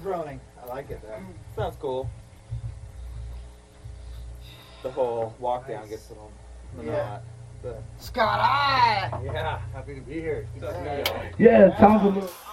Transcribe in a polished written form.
droning. I like it, though. Sounds cool. The whole walk down gets a little monotone. Scott, I. Yeah, happy to be here. Good to see you. Yeah, it sounds a little.